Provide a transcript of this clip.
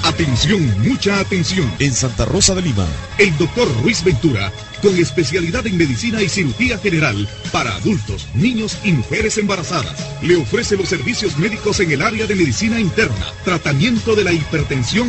Atención, mucha atención. En Santa Rosa de Lima, El doctor Ruiz Ventura, con especialidad en medicina y cirugía general para adultos, niños y mujeres embarazadas, le ofrece los servicios médicos en el área de medicina interna, tratamiento de la hipertensión